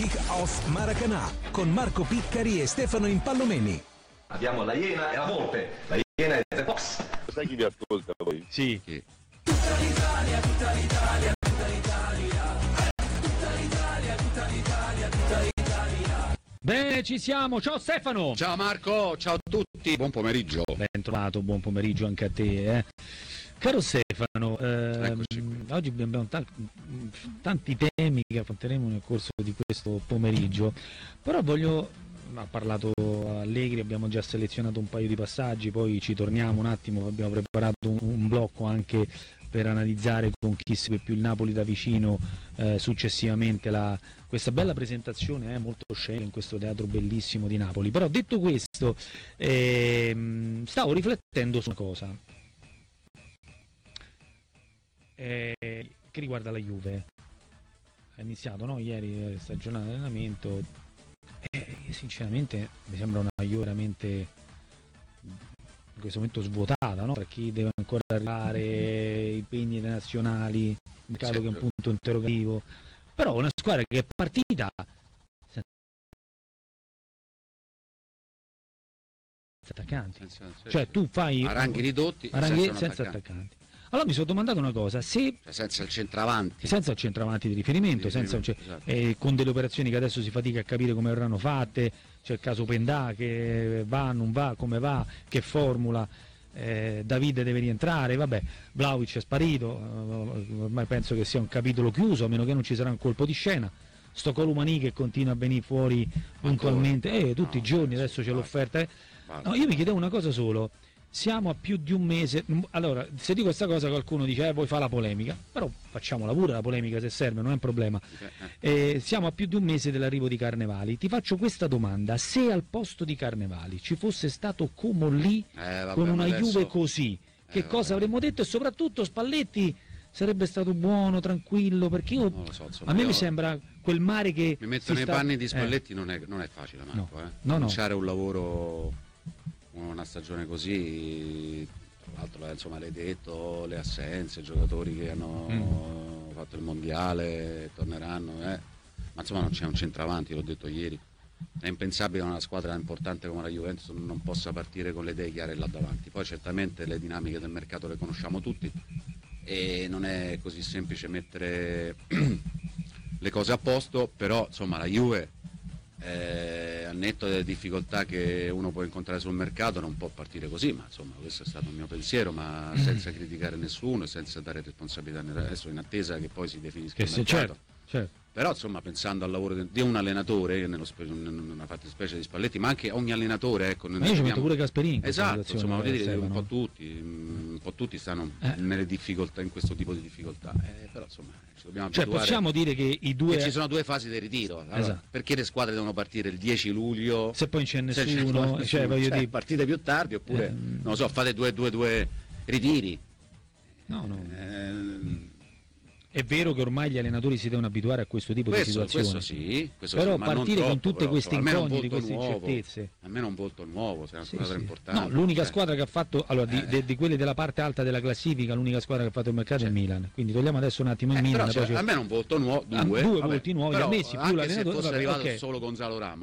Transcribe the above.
Kick-Off Maracanã con Marco Piccari e Stefano Impallomeni. Abbiamo la Iena e la Volpe. La Iena è The Fox. Sai chi vi ascolta poi? Sì. Chi? Tutta l'Italia, tutta l'Italia, tutta l'Italia. Tutta l'Italia, tutta l'Italia, tutta l'Italia. Bene, ci siamo. Ciao Stefano. Ciao Marco, ciao a tutti, buon pomeriggio. Ben trovato, buon pomeriggio anche a te. Caro Stefano, oggi abbiamo tanti temi che affronteremo nel corso di questo pomeriggio, però ha parlato Allegri, abbiamo già selezionato un paio di passaggi, poi ci torniamo un attimo, abbiamo preparato un blocco anche per analizzare con chi segue più il Napoli da vicino successivamente questa bella presentazione molto scena in questo teatro bellissimo di Napoli. Però detto questo, stavo riflettendo su una cosa che riguarda la Juve. Ha iniziato, no? Ieri stagionale di allenamento. Sinceramente mi sembra una Juve veramente in questo momento svuotata, no? Per chi deve ancora arrivare, impegni nazionali, il mercato che è un punto interrogativo, però una squadra che è partita senza attaccanti, cioè tu fai ranghi ridotti senza attaccanti. Allora mi sono domandato una cosa, senza il centravanti di riferimento, con delle operazioni che adesso si fatica a capire come verranno fatte, c'è il caso Pendà che va, non va, come va, che formula, Davide deve rientrare, vabbè, Vlahovic è sparito, ormai penso che sia un capitolo chiuso, a meno che non ci sarà un colpo di scena. Sto Colomani che continua a venire fuori puntualmente, tutti i giorni, adesso c'è l'offerta. No, io mi chiedevo una cosa solo. Siamo a più di un mese, allora se dico questa cosa qualcuno dice vuoi fare la polemica, però facciamola pure la polemica se serve, non è un problema. Siamo a più di un mese dell'arrivo di Carnevali, ti faccio questa domanda: se al posto di Carnevali ci fosse stato Como lì con una Juve così, che cosa avremmo detto? E soprattutto Spalletti sarebbe stato buono, tranquillo, perché io, non lo so, insomma, a me mi sembra quel mare che mi metto nei panni di Spalletti, non è facile, Marco, cominciare un lavoro, una stagione così, tra l'altro insomma l'hai detto, le assenze, giocatori che hanno fatto il mondiale torneranno, ma insomma non c'è un centravanti, l'ho detto ieri, è impensabile che una squadra importante come la Juventus non possa partire con le idee chiare là davanti. Poi certamente le dinamiche del mercato le conosciamo tutti e non è così semplice mettere le cose a posto, però insomma la Juve, al netto delle difficoltà che uno può incontrare sul mercato, non può partire così, ma insomma questo è stato il mio pensiero, ma senza criticare nessuno e senza dare responsabilità adesso, in attesa che poi si definisca il mercato. Certo. Però insomma pensando al lavoro di un allenatore, nella fattispecie di Spalletti, ma anche ogni allenatore, ma io ci metto pure Gasperini, esatto, insomma voglio dire, un po' tutti stanno nelle difficoltà, in questo tipo di difficoltà, però insomma ci dobbiamo abituare. Possiamo dire che ci sono due fasi di ritiro, allora, perché le squadre devono partire il 10 luglio se poi non c'è nessuno, voglio dire, partite più tardi, oppure non lo so, fate due ritiri. È vero che ormai gli allenatori si devono abituare a questo tipo di situazioni. Questo però sì, partire con tutte queste incognite, queste incertezze. Almeno un volto nuovo, se è una squadra importante. No, l'unica squadra che ha fatto, allora di quelle della parte alta della classifica, l'unica squadra che ha fatto il mercato è il Milan. Quindi togliamo adesso un attimo il Milan. Almeno un volto nuovo, due volti nuovi, però, ammessi più anche l'allenatore. se fosse arrivato solo Gonzalo Ramos,